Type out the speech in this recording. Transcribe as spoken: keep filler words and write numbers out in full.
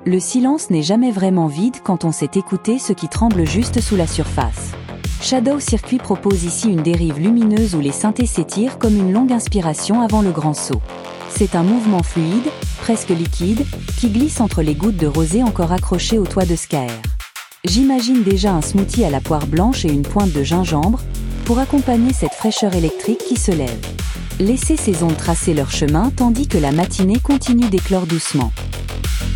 Le silence n'est jamais vraiment vide quand on sait écouter ce qui tremble juste sous la surface. Shadow Circuit propose ici une dérive lumineuse où les synthés s'étirent comme une longue inspiration avant le grand saut. C'est un mouvement fluide, presque liquide, qui glisse entre les gouttes de rosée encore accrochées au toit de Scaer. J'imagine déjà un smoothie à la poire blanche et une pointe de gingembre, pour accompagner cette fraîcheur électrique qui se lève. Laissez ces ondes tracer leur chemin tandis que la matinée continue d'éclore doucement.